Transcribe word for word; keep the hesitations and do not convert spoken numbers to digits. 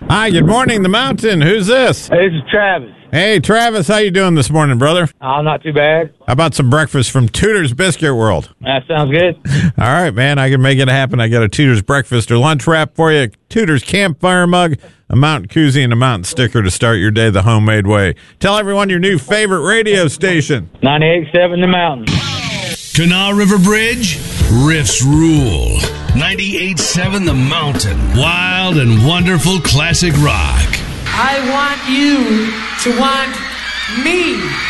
Hi, good morning, the mountain. Who's this? Hey, this is Travis. Hey, Travis, how you doing this morning, brother? Oh, not too bad. How about some breakfast from Tudor's Biscuit World? That sounds good. All right, man, I can make it happen. I got a Tudor's breakfast or lunch wrap for you, Tudor's campfire mug, a mountain koozie, and a mountain sticker to start your day the homemade way. Tell everyone your new favorite radio station. ninety-eight point seven The Mountain. Kanawha River Bridge, Riffs rule. ninety-eight point seven The Mountain. Wild and wonderful classic rock. I want you to want me.